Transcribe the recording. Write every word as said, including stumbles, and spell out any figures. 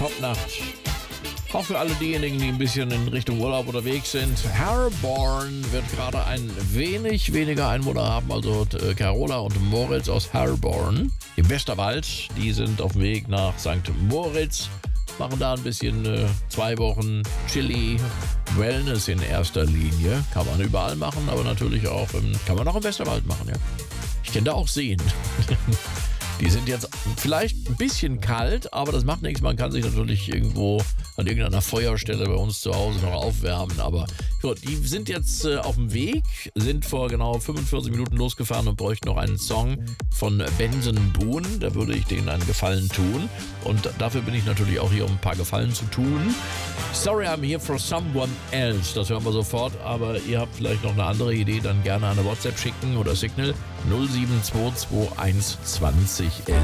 Popnacht. Auch für alle diejenigen, die ein bisschen in Richtung Urlaub unterwegs sind. Herborn wird gerade ein wenig weniger Einwohner haben. Also äh, Carola und Moritz aus Herborn im Westerwald. Die sind auf dem Weg nach Sankt Moritz. Machen da ein bisschen äh, zwei Wochen Chili, Wellness in erster Linie. Kann man überall machen, aber natürlich auch im, kann man auch im Westerwald machen, ja. Ich kenne da auch Seen. Die sind jetzt vielleicht ein bisschen kalt, aber das macht nichts. Man kann sich natürlich irgendwo an irgendeiner Feuerstelle bei uns zu Hause noch aufwärmen. Aber ja, die sind jetzt äh, auf dem Weg, sind vor genau fünfundvierzig Minuten losgefahren und bräuchten noch einen Song von Benson Boone. Da würde ich denen einen Gefallen tun. Und dafür bin ich natürlich auch hier, um ein paar Gefallen zu tun. Sorry, I'm here for someone else. Das hören wir sofort. Aber ihr habt vielleicht noch eine andere Idee, dann gerne eine WhatsApp schicken oder Signal null sieben zwei zwei eins zwanzig elf.